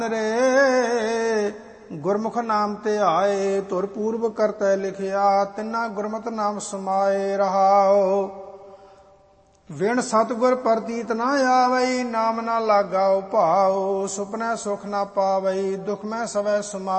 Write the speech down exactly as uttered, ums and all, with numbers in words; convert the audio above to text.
ਰੇ ਗੁਰਮੁਖ ਨਾਮ ਤੇ ਆਏ, ਧੁਰ ਪੂਰਬ ਕਰਤੈ ਲਿਖਿਆ, ਤਿੰਨਾ ਗੁਰਮਤਿ ਨਾਮ ਸਮਾਏ ਰਹਾਓ। ਵਿਣ ਸਤਿਗੁਰ ਪ੍ਰਤੀਤ ਨਾ ਆਵਈ, ਨਾਮ ਨਾ ਲਾਗਾ ਉਪਾਉ, ਸੁਪਨੈ ਸੁਖ ਨਾ ਪਾਵਈ, ਦੁਖ ਮੈਂ ਸਵੈ ਸਮਾ